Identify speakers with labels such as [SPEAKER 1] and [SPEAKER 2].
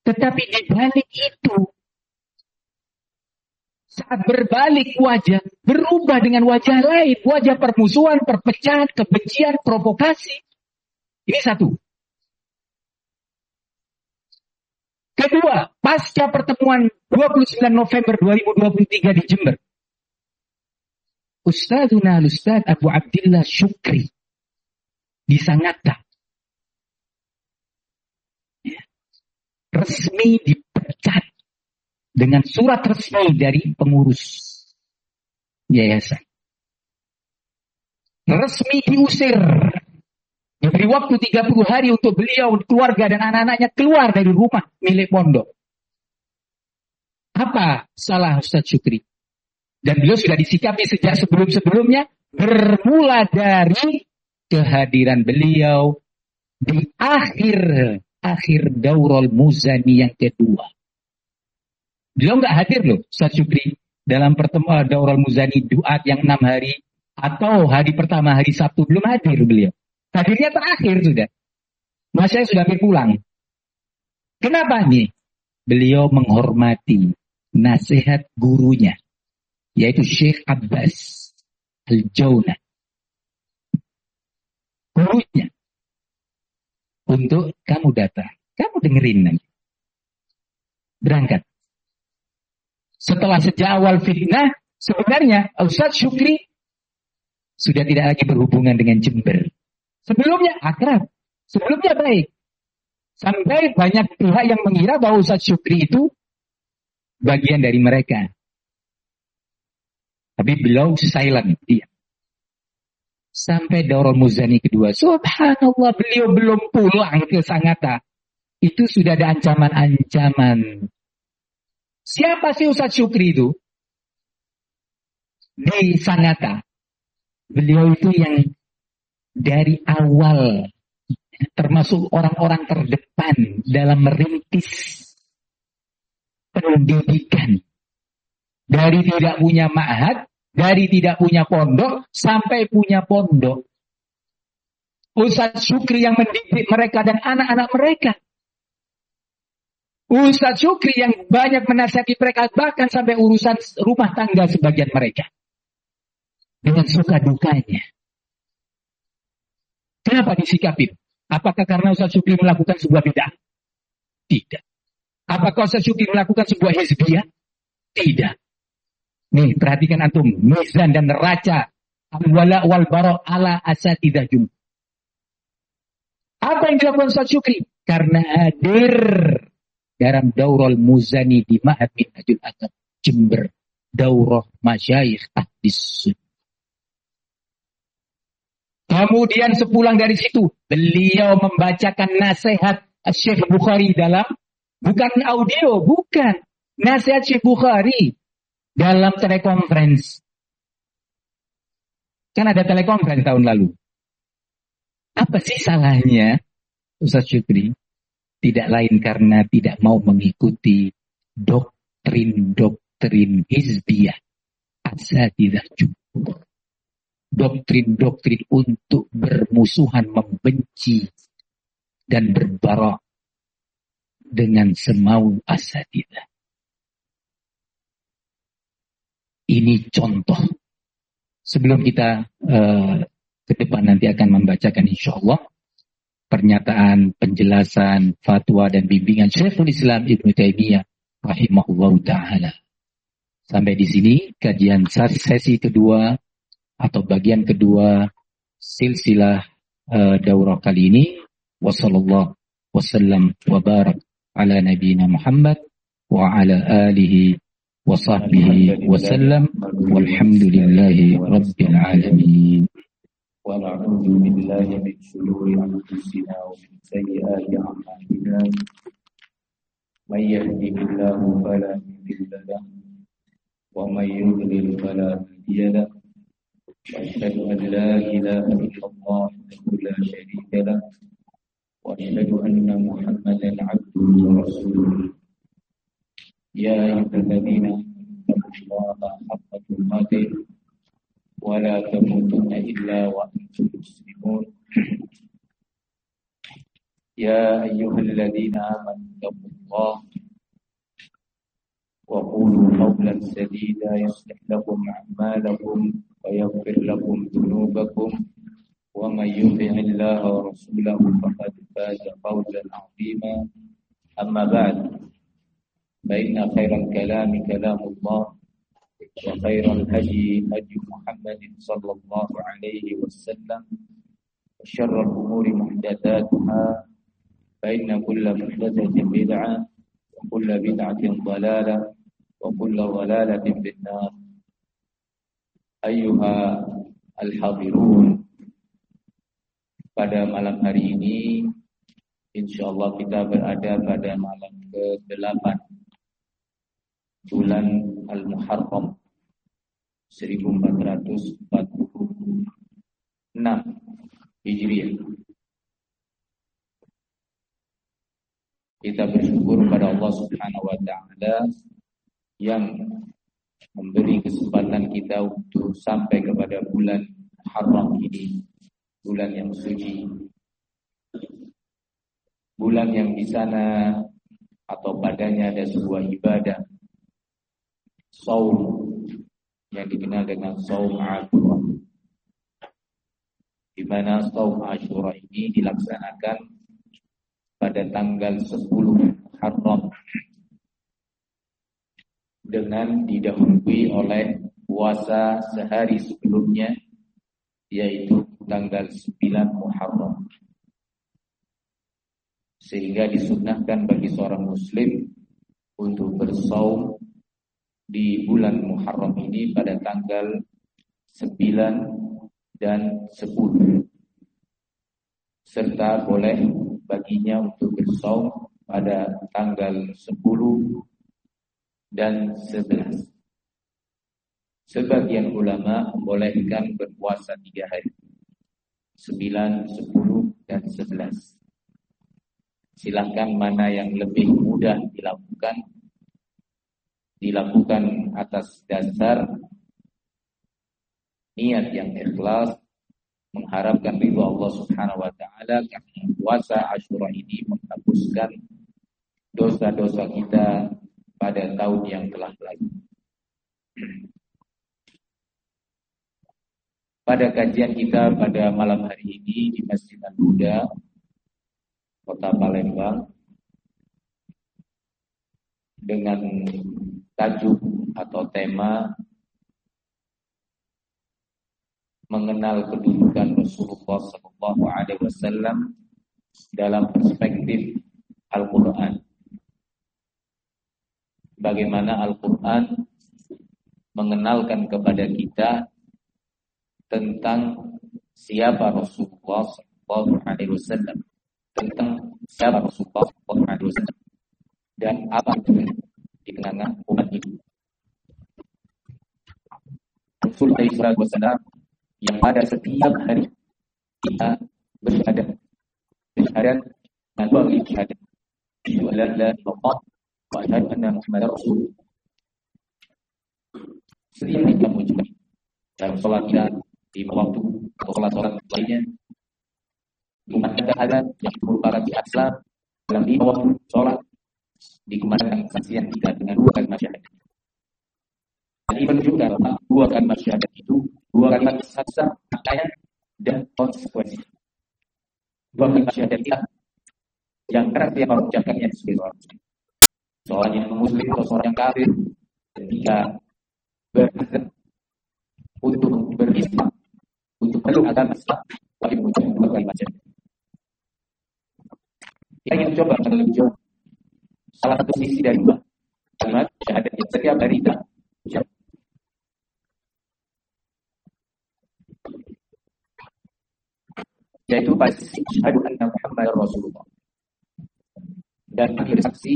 [SPEAKER 1] Tetapi di balik itu, saat berbalik wajah, berubah dengan wajah lain. Wajah permusuhan, perpecahan, kebencian, provokasi. Ini satu. Kedua, pasca pertemuan 29 November 2023 di Jember, Ustadzuna Al-Ustadz Abu Abdillah Syukri di Sangatta resmi dipecat dengan surat resmi dari pengurus yayasan. Resmi diusir. Diberi waktu 30 hari untuk beliau, keluarga dan anak-anaknya keluar dari rumah milik pondok. Apa salah Ustadz Syukri? Dan beliau sudah disikapi sejak sebelum-sebelumnya, bermula dari kehadiran beliau di akhir Daurul Muzani yang kedua. Beliau nggak hadir loh, Ustadz Syukri, dalam pertemuan Daurul Muzani Duat yang 6 hari, atau hari pertama, hari Sabtu, belum hadir beliau. Hadirnya terakhir sudah. Masanya sudah hampir pulang. Kenapa nih? Beliau menghormati nasihat gurunya, yaitu Syekh Abbas Al-Jaunah. Gurunya. Untuk kamu datang. Kamu dengerin nanti. Berangkat. Setelah sejak awal fitnah, sebenarnya Ustadz Syukri sudah tidak lagi berhubungan dengan Jember. Sebelumnya akrab, sebelumnya baik. Sampai banyak pihak yang mengira bahwa Ustadz Syukri itu bagian dari mereka. Tapi beliau silent, dia. Sampai Daurul Muzani kedua, subhanallah, beliau belum pulang ke Sangatta. Itu sudah ada ancaman-ancaman. Siapa sih Ustadz Syukri itu? Di Sangatta. Beliau itu yang dari awal termasuk orang-orang terdepan dalam merintis pendidikan. Dari tidak punya ma'had, dari tidak punya pondok, sampai punya pondok. Ustadz Syukri yang mendidik mereka dan anak-anak mereka. Ustadz Syukri yang banyak menasihati mereka, bahkan sampai urusan rumah tangga sebagian mereka. Dengan suka dukanya. Kenapa disikapin? Apakah karena Ustadz Syukri melakukan sebuah bid'ah? Tidak. Apakah Ustadz Syukri melakukan sebuah hizbiyah? Tidak. Nih, perhatikan antum. Mizan dan neraca. Al-wala wal bara' ala asatidzah jum. Apa yang dilakukan Ustadz Syukri? Karena hadir dalam Daurul Muzani di Ma'had Minhajul Adab Jember. Daurah Masyayikh Ahdis Sunnah. Kemudian sepulang dari situ, beliau membacakan nasihat Syekh Bukhari dalam, bukan audio, bukan. Nasihat Syekh Bukhari dalam telekonferensi. Kan ada telekonferensi tahun lalu. Apa sih salahnya Ustadz Syukri? Tidak lain karena tidak mau mengikuti doktrin-doktrin hizbiyah. Asatidzah jumhur. Doktrin-doktrin untuk bermusuhan, membenci, dan berbarak dengan semau asatidzah. Ini contoh. Sebelum kita ke depan nanti akan membacakan insyaAllah pernyataan, penjelasan, fatwa, dan bimbingan Syekhul Islam Ibnu Taimiyah rahimahullah ta'ala. Sampai di sini kajian sesi kedua atau bagian kedua silsilah daurah kali ini. Wassallallahu wasallam wa barak ala nabiyina Muhammad wa ala alihi wa sahbihi wasallam walhamdulillahi rabbil alamin.
[SPEAKER 2] Wa na'udzu billahi min shururi anfusina wa min sayyiati a'malina. May yahdihillahu fala mudilla lahu wa may yudlil fala hadiya lahu. وأشهد أن لا إله إلا الله وحده لا شريك له وأشهد أن محمدا عبده ورسوله يا أيها الذين آمنوا الله حق تقاته ولا تموتن إلا وأنتم مسلمون يا أيها الذين آمنوا اتقوا الله وقولوا قولا سديدا يصلح لكم أعمالكم ويغفر لكم ذنوبكم ومن يطع الله ورسوله فقد فاز فوزا عظيما أما بعد فإن خير الكلام كلام الله وخير الهدي هدي محمد صلى الله عليه وسلم وشر الأمور محدثاتها فإن كل محدثة بدعة وكل بدعة ضلالة وكل ضلالة في النار. أيها الحاضرون, pada malam hari ini insyaallah kita berada pada malam ke-8 bulan Al-Muharram 1446 Hijriah. Kita bersyukur pada Allah Subhanahu wa taala yang memberi kesempatan kita untuk sampai kepada bulan Muharram ini, bulan yang suci, bulan yang di sana atau padanya ada sebuah ibadah saum yang dikenal dengan saum Ashura, di mana saum Ashura ini dilaksanakan pada tanggal 10 Muharram dengan didahului oleh puasa sehari sebelumnya, yaitu tanggal 9 Muharram. Sehingga disunnahkan bagi seorang muslim untuk bersaum di bulan Muharram ini pada tanggal 9 dan 10. Serta boleh baginya untuk bersaum pada tanggal 10 dan 11. Sebagian ulama membolehkan berpuasa 3 hari, 9, 10, dan 11. Silakan mana yang lebih mudah dilakukan atas dasar niat yang ikhlas, mengharapkan ridha Allah Subhanahu wa taala, karena puasa Ashura ini menghapuskan dosa-dosa kita pada tahun yang telah lalu. Pada kajian kita pada malam hari ini di Masjid Al-Huda, Kota Palembang, dengan tajuk atau tema mengenal kedudukan Rasulullah SAW dalam perspektif Al-Quran. Bagaimana Al-Quran mengenalkan kepada kita tentang siapa Rasulullah SAW, tentang siapa Rasulullah SAW dan apa itu dikenal umat ini. Rasulullah SAW yang pada setiap hari kita bersyahadat dengan dua kali syahadat, la ilaha illallah wa asyhadu anna Muhammadar Rasulullah. Setiap kita mengucapkan dalam sholat kita di waktu atau sholat lainnya, dikumandangkan azan yang merupakan di asal dalam 5 waktu sholat, dikumandangkan kesaksian kita dengan 2 kalimat syahadat. Dan ini menunjukkan bahwa 2 kalimat syahadat itu 2 kalimat saksah, maknanya dan konsekuensi. 2 kalimat syahadat kita yang kerap dia mengucapkannya sebagai seorang muslim. Seorang yang muslim atau seorang yang kafir, ketika berazan untuk berislam, untuk meluk agama Islam, wajib mengucapkan 2 kalimat syahadat. Kita ingin coba lebih jauh salah satu sisi dari 2 kalimat syahadat yang setiap hari kita ucap, yaitu pada sisi asyhadu anna Muhammadar Rasulullah, dan akhir saksi